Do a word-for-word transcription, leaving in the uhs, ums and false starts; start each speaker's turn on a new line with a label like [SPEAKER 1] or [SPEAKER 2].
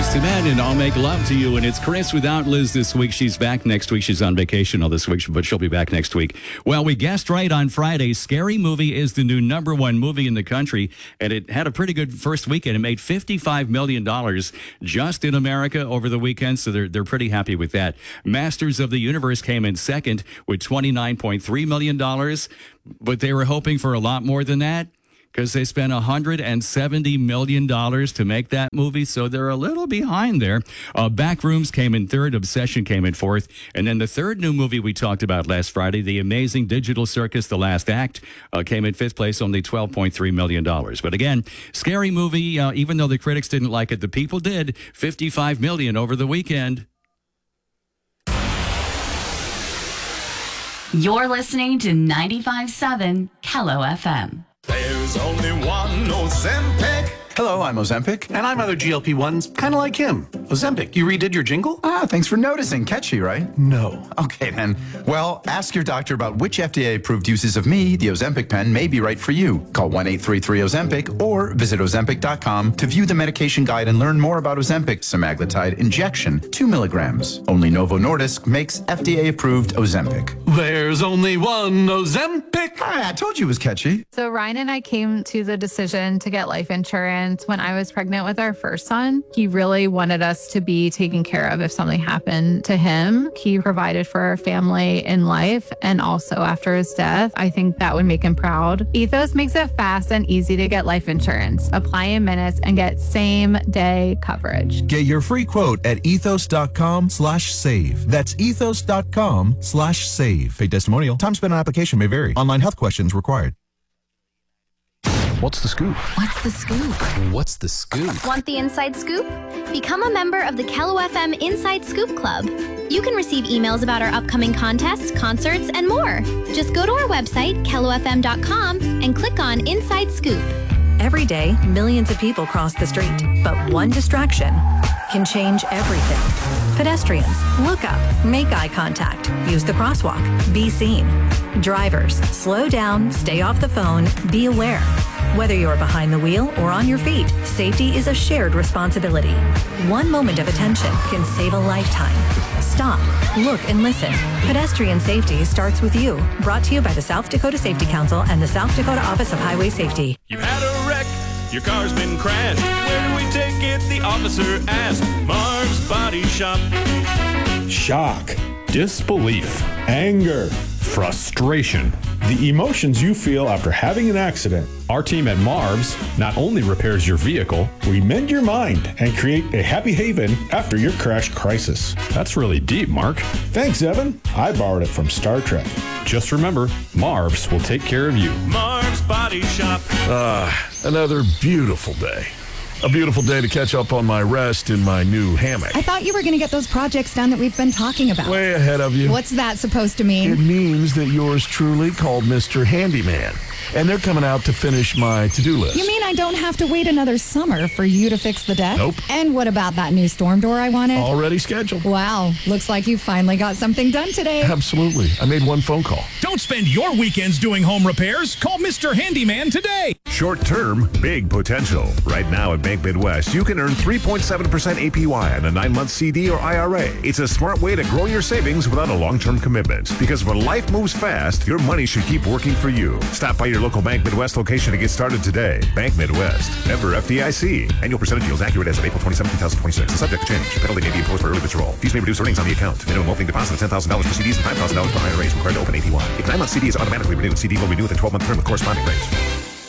[SPEAKER 1] Boyz two Men and I'll Make Love to You. And it's Chris without Liz this week. She's back next week. She's on vacation all this week, but she'll be back next week. Well, we guessed right on Friday. Scary Movie is the new number one movie in the country, and it had a pretty good first weekend. It made fifty-five million dollars just in America over the weekend, so they're, they're pretty happy with that. Masters of the Universe came in second with twenty-nine point three million dollars, but they were hoping for a lot more than that, because they spent one hundred seventy million dollars to make that movie, so they're a little behind there. Uh, Backrooms came in third, Obsession came in fourth, and then the third new movie we talked about last Friday, The Amazing Digital Circus, The Last Act, uh, came in fifth place, only twelve point three million dollars. But again, Scary Movie, uh, even though the critics didn't like it, the people did. fifty-five million dollars over the weekend.
[SPEAKER 2] You're listening to ninety-five point seven Kello F M.
[SPEAKER 3] There's only one Ozempic.
[SPEAKER 4] Hello, I'm Ozempic.
[SPEAKER 5] And I'm other G L P ones, kind of like him. Ozempic, you redid your jingle?
[SPEAKER 4] Ah, thanks for noticing. Catchy, right?
[SPEAKER 5] No.
[SPEAKER 4] Okay, then. Well, ask your doctor about which F D A-approved uses of me, the Ozempic pen, may be right for you. Call one eight three three Ozempic or visit Ozempic dot com to view the medication guide and learn more about Ozempic semaglutide injection, two milligrams. Only Novo Nordisk makes F D A-approved Ozempic.
[SPEAKER 5] There's only one Ozempic.
[SPEAKER 4] Hi, I told you it was catchy.
[SPEAKER 6] So Ryan and I came to the decision to get life insurance when I was pregnant with our first son. He really wanted us to be taken care of if something happened to him. He provided for our family in life and also after his death. I think that would make him proud. Ethos makes it fast and easy to get life insurance. Apply in minutes and get same day coverage.
[SPEAKER 7] Get your free quote at ethos dot com slash save. That's ethos dot com slash save. Paid testimonial. Time spent on application may vary. Online health questions required.
[SPEAKER 8] What's the scoop?
[SPEAKER 9] What's the scoop?
[SPEAKER 8] What's the scoop?
[SPEAKER 9] Want the inside scoop? Become a member of the Kello F M Inside Scoop Club. You can receive emails about our upcoming contests, concerts, and more. Just go to our website, kello f m dot com, and click on Inside Scoop.
[SPEAKER 10] Every day, millions of people cross the street, but one distraction can change everything. Pedestrians, look up, make eye contact, use the crosswalk, be seen. Drivers, slow down, stay off the phone, be aware. Whether you're behind the wheel or on your feet, safety is a shared responsibility. One moment of attention can save a lifetime. Stop, look, and listen. Pedestrian safety starts with you. Brought to you by the South Dakota Safety Council and the South Dakota Office of Highway Safety.
[SPEAKER 3] You've had a wreck, your car's been crashed. Where do we take it? The officer asked. Marv's Body Shop.
[SPEAKER 11] Shock, disbelief, anger, frustration. The emotions you feel after having an accident. Our team at Marv's not only repairs your vehicle, we mend your mind and create a happy haven after your crash crisis.
[SPEAKER 8] That's really deep, Mark.
[SPEAKER 11] Thanks, Evan. I borrowed it from Star Trek.
[SPEAKER 8] Just remember, Marv's will take care of you.
[SPEAKER 3] Marv's Body Shop.
[SPEAKER 12] Ah, another beautiful day. A beautiful day to catch up on my rest in my new hammock.
[SPEAKER 13] I thought you were going to get those projects done that we've been talking about.
[SPEAKER 12] Way ahead of you.
[SPEAKER 13] What's that supposed to mean?
[SPEAKER 12] It means that yours truly called Mister Handyman. And they're coming out to finish my to-do list.
[SPEAKER 13] You mean I don't have to wait another summer for you to fix the deck?
[SPEAKER 12] Nope.
[SPEAKER 13] And what about that new storm door I wanted?
[SPEAKER 12] Already scheduled.
[SPEAKER 13] Wow. Looks like you finally got something done today.
[SPEAKER 12] Absolutely. I made one phone call.
[SPEAKER 14] Don't spend your weekends doing home repairs. Call Mister Handyman today.
[SPEAKER 15] Short term, big potential. Right now at Bank Midwest, you can earn three point seven percent A P Y on a nine-month C D or I R A. It's a smart way to grow your savings without a long-term commitment. Because when life moves fast, your money should keep working for you. Stop by your local Bank Midwest location to get started today. Bank Midwest, member F D I C. Annual percentage yields accurate as of April twenty-seventh, twenty twenty-six. Subject to change. Penalty may be imposed for early withdrawal. Fees may reduce earnings on the account. Minimum opening deposit of ten thousand dollars for C Ds and five thousand dollars for I R As required to open A P Y. If nine-month C D is automatically renewed, C D will renew with a twelve-month term with corresponding rates.